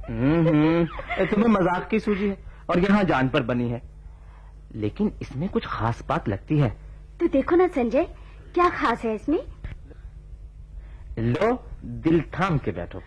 तुम्हें मजाक की सूझी है और यहाँ जान पर बनी है, लेकिन इसमें कुछ खास बात लगती है। तो देखो ना संजय, क्या खास है इसमें? लो, दिल थाम के बैठो।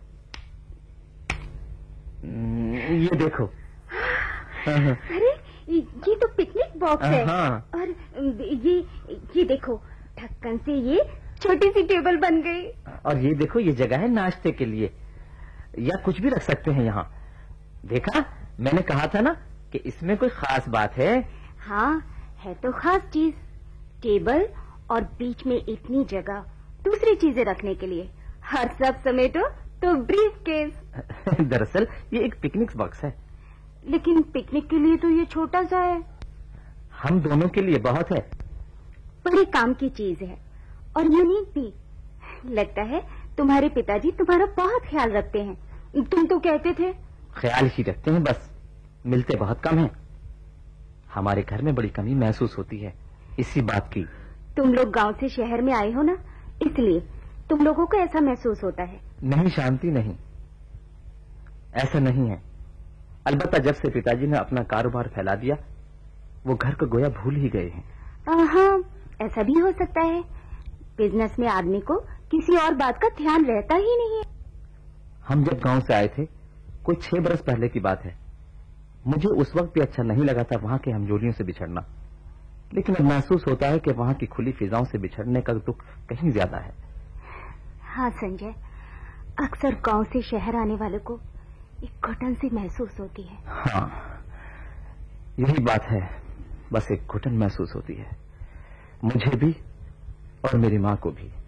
ये देखो। अरे ये तो पिकनिक बॉक्स है। और ये देखो, ढक्कन से ये छोटी सी टेबल बन गई। और ये देखो, ये जगह है नाश्ते के लिए, या कुछ भी रख सकते हैं यहाँ। देखा, मैंने कहा था ना कि इसमें कोई खास बात है। हाँ, है तो खास चीज। टेबल और बीच में इतनी जगह दूसरी चीजें रखने के लिए। हर सब समेटो तो ब्रीफ केस। दरअसल ये एक पिकनिक बॉक्स है। लेकिन पिकनिक के लिए तो ये छोटा सा है। हम दोनों के लिए बहुत है। बड़े काम की चीज है और यूनिक भी। लगता है तुम्हारे पिताजी तुम्हारा बहुत ख्याल रखते हैं। तुम तो कहते थे। ख्याल ही रखते हैं, बस मिलते बहुत कम हैं। हमारे घर में बड़ी कमी महसूस होती है इसी बात की। तुम लोग गांव से शहर में आए हो ना, इसलिए तुम लोगों को ऐसा महसूस होता है। नहीं शांति, नहीं, ऐसा नहीं है। अलबत्ता जब से पिताजी ने अपना कारोबार फैला दिया, वो घर को गोया भूल ही गए हैं। हाँ, ऐसा भी हो सकता है। बिजनेस में आदमी को किसी और बात का ध्यान रहता ही नहीं है। हम जब गांव से आए थे, कोई 6 बरस पहले की बात है, मुझे उस वक्त भी अच्छा नहीं लगा था वहां के हमजोलियों से बिछड़ना। लेकिन अब महसूस होता है कि वहां की खुली फिजाओं से बिछड़ने का दुख कहीं ज्यादा है। हाँ संजय, अक्सर गांव से शहर आने वाले को एक घुटन सी महसूस होती है। हाँ, यही बात है, बस एक घुटन महसूस होती है, मुझे भी और मेरी माँ को भी।